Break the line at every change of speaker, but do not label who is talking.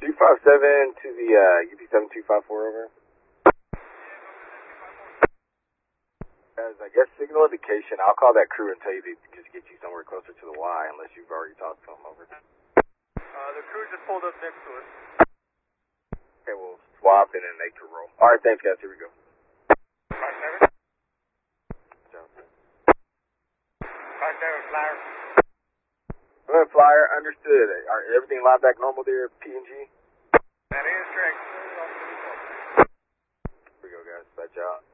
257 to the UP7254 over. As I guess signal indication, I'll call that crew and tell you to just get you somewhere closer to the Y unless you've already talked to them over.
The crew just pulled up next to us.
Okay, we'll swap and then make the roll. Alright, thanks guys, here we go.
57? 57, Flyer.
Go ahead, Flyer, understood. Everything lined back normal there, P&G?
That is correct.
Here we go guys, bad job.